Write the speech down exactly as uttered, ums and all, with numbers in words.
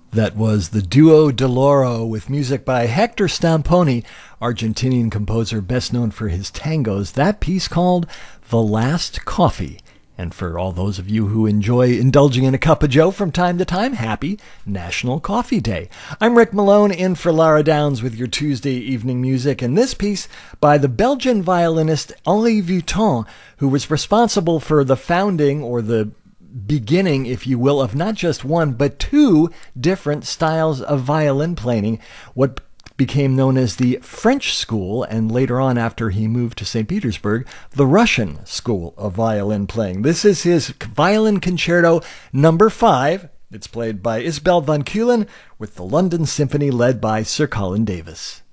That was the Duo d'Alloro with music by Hector Stamponi, Argentinian composer best known for his tangos. That piece called The Last Coffee. And for all those of you who enjoy indulging in a cup of joe from time to time, happy National Coffee Day. I'm Rick Malone in for Lara Downs with your Tuesday evening music, and this piece by the Belgian violinist Henri Vuitton, who was responsible for the founding or the beginning, if you will, of not just one, but two different styles of violin playing, what became known as the French school, and later on, after he moved to Saint Petersburg, the Russian school of violin playing. This is his Violin Concerto number five. It's played by Isabelle van Keulen with the London Symphony led by Sir Colin Davis.